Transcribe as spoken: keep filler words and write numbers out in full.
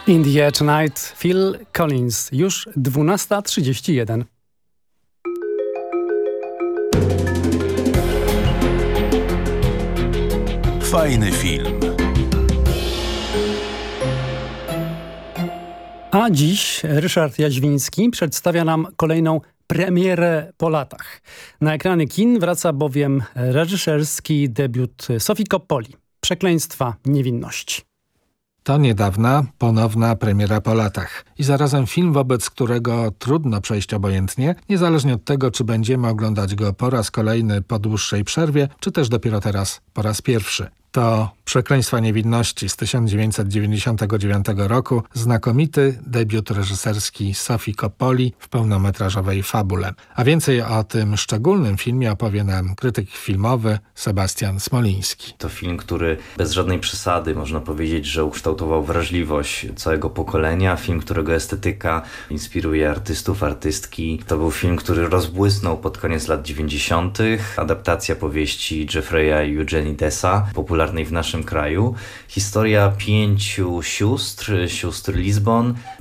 In the Air Tonight, Phil Collins, już dwunasta trzydzieści jeden. Fajny film. A dziś Ryszard Jaźwiński przedstawia nam kolejną premierę po latach. Na ekrany kin wraca bowiem reżyserski debiut Sofii Coppoli, Przekleństwa niewinności. To niedawna, ponowna premiera po latach i zarazem film, wobec którego trudno przejść obojętnie, niezależnie od tego, czy będziemy oglądać go po raz kolejny po dłuższej przerwie, czy też dopiero teraz po raz pierwszy. To Przekleństwa niewinności z tysiąc dziewięćset dziewięćdziesiątego dziewiątego roku, znakomity debiut reżyserski Sofii Coppoli w pełnometrażowej fabule. A więcej o tym szczególnym filmie opowie nam krytyk filmowy Sebastian Smoliński. To film, który bez żadnej przesady można powiedzieć, że ukształtował wrażliwość całego pokolenia. Film, którego estetyka inspiruje artystów, artystki. To był film, który rozbłysnął pod koniec lat dziewięćdziesiątych. Adaptacja powieści Jeffrey'a i Eugenii Dessa, popularnej w naszym kraju. Historia pięciu sióstr, sióstr Lisbon,